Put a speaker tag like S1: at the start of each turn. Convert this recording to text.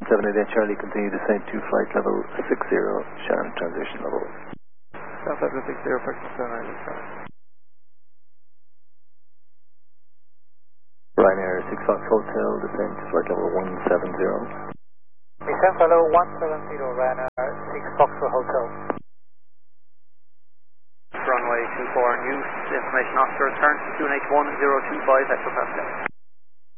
S1: 78 Charlie, continue descent to flight level 60, Shan transition level.
S2: Flight level 60, approximately 79 Charlie.
S1: Ryanair 6 Fox Hotel, descent to flight level 170.
S3: Descent level 170, Ryanair 6 Fox Hotel.
S4: Runway 24 news, information officer, return to QNH 1025 Echo Pascal.